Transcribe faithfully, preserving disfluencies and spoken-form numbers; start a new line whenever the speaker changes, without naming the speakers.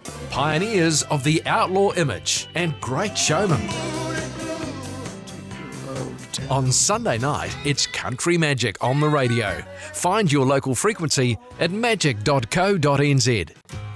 Pioneers of the outlaw image and great showmen. On Sunday night, it's Country Magic on the radio. Find your local frequency at magic dot co dot n z.